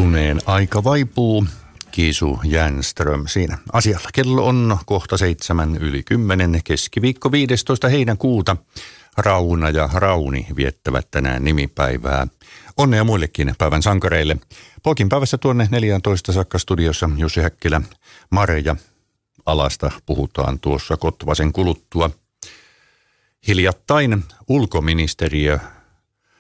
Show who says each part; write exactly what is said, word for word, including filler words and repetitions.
Speaker 1: Uneen aika vaipuu. Kiisu Jänström siinä asialla. Kello on kohta seitsemän yli kymmenen, keskiviikko viidestoista heinäkuuta. Rauna ja Rauni viettävät tänään nimipäivää. Onnea muillekin päivän sankareille. Poikin päivässä tuonne neljätoista saakka studiossa Jussi Häkkilä, Marja. Alasta puhutaan tuossa Kotvasen kuluttua. Hiljattain ulkoministeriö